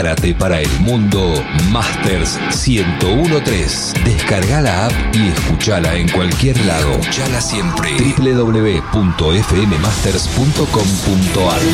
Prepárate para el mundo Masters 1013. Descarga la app y escuchala en cualquier lado. Escuchala siempre. www.fmmasters.com.ar